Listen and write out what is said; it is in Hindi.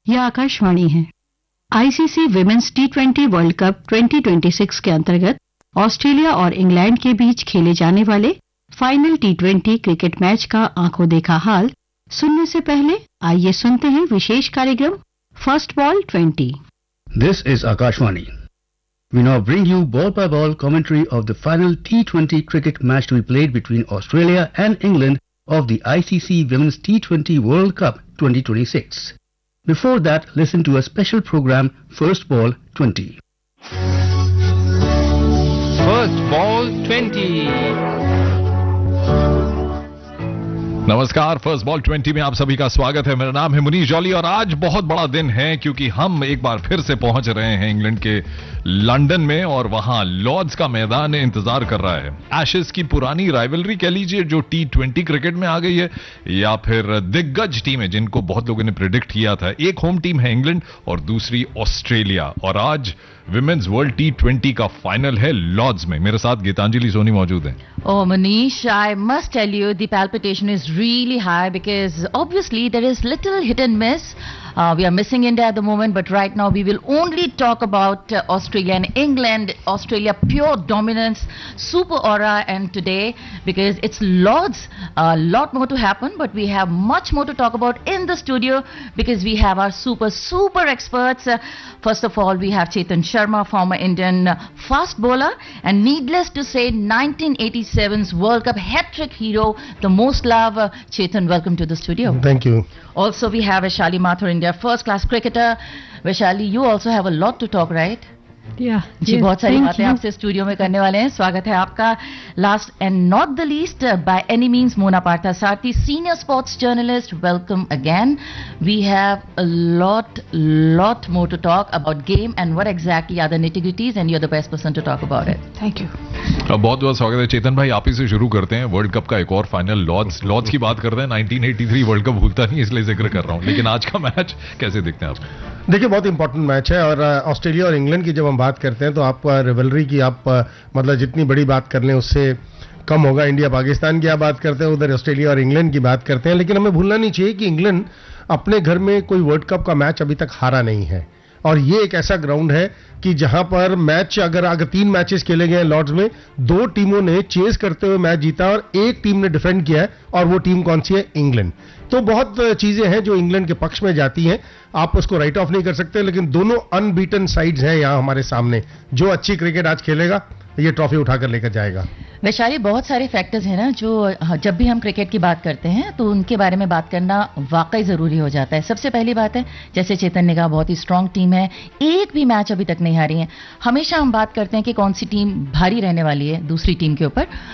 यह आकाशवाणी है। आईसीसी विमेंस टी20 वर्ल्ड कप 2026 के अंतर्गत ऑस्ट्रेलिया और इंग्लैंड के बीच खेले जाने वाले फाइनल टी20 क्रिकेट मैच का आंखों देखा हाल सुनने से पहले आइए सुनते हैं विशेष कार्यक्रम first ball 20। This is Akashvani. We now bring you ball-by-ball commentary of the final T20 cricket match to be played between Australia and England of the ICC Women's T20 World Cup 2026. Before that, listen to a special program, First Ball 20. First Ball 20. नमस्कार, फर्स्ट बॉल 20 में आप सभी का स्वागत है। मेरा नाम है मुनीश जॉली और आज बहुत बड़ा दिन है क्योंकि हम एक बार फिर से पहुंच रहे हैं इंग्लैंड के लंदन में और वहां लॉर्ड्स का मैदान इंतजार कर रहा है। एशेज की पुरानी राइवलरी कह लीजिए जो T20 क्रिकेट में आ गई है या फिर दिग्गज टीमें जिनको बहुत लोगों ने प्रेडिक्ट किया था। एक होम टीम है इंग्लैंड और दूसरी ऑस्ट्रेलिया और आज विमेंस वर्ल्ड T20 का फाइनल है लॉर्ड्स में। मेरे साथ गीतांजलि सोनी मौजूद हैं। Oh, Manish, I must tell you the palpitation is really high because obviously there is little hit and miss. We are missing India at the moment, but right now we will only talk about Australia and England. Australia pure dominance, super aura, and today because it's Lords, a lot more to happen, but we have much more to talk about in the studio because we have our super experts. First of all, we have Chetan Sharma, former Indian fast bowler, and needless to say, 1987's World Cup hat-trick hero, the most loved. Chetan, welcome to the studio. Thank you. Also, we have Vaishali Mathur, India first-class cricketer. Vaishali, you also have a lot to talk, right? जी बहुत सारी बातें आपसे स्टूडियो में करने वाले हैं। स्वागत है आपका। Last and not the least by any means Mona Parthasarathi, senior sports journalist, welcome again. We have a lot more to talk about game and what exactly are the nitty-gritties and you're the best person to talk about it. Thank you. बहुत बहुत स्वागत है चेतन भाई। आप ही से शुरू करते हैं। वर्ल्ड कप का एक और फाइनल लॉर्ड्स की बात करते हैं। 1983 वर्ल्ड कप भूलता नहीं इसलिए जिक्र कर रहा हूं, लेकिन आज का मैच कैसे देखते हैं आप? देखिए बहुत इंपॉर्टेंट मैच है और ऑस्ट्रेलिया और इंग्लैंड की जब हम बात करते हैं तो आप रिवलरी की आप मतलब जितनी बड़ी बात कर लें उससे कम होगा। इंडिया पाकिस्तान की आप बात करते हैं, उधर ऑस्ट्रेलिया और इंग्लैंड की बात करते हैं, लेकिन हमें भूलना नहीं चाहिए कि इंग्लैंड अपने घर में कोई वर्ल्ड कप का मैच अभी तक हारा नहीं है और ये एक ऐसा ग्राउंड है कि जहां पर मैच अगर 3 मैचेस खेले गए हैं लॉर्ड्स में, 2 टीमों ने चेस करते हुए मैच जीता और एक टीम ने डिफेंड किया है और वो टीम कौन सी है? इंग्लैंड। तो बहुत चीजें हैं जो इंग्लैंड के पक्ष में जाती हैं, आप उसको राइट ऑफ नहीं कर सकते, लेकिन दोनों अनबीटन साइड्स हैं यहां हमारे सामने। जो अच्छी क्रिकेट आज खेलेगा ये ट्रॉफी उठाकर लेकर जाएगा। वैशाली, बहुत सारे फैक्टर्स हैं ना जो जब भी हम क्रिकेट की बात करते हैं तो उनके बारे में बात करना वाकई जरूरी हो जाता है। सबसे पहली बात है, जैसे चेतन ने कहा, बहुत ही स्ट्रांग टीम है, एक भी मैच अभी तक नहीं हारी है। हमेशा हम बात करते हैं कि कौन सी टीम भारी रहने वाली है दूसरी टीम के ऊपर,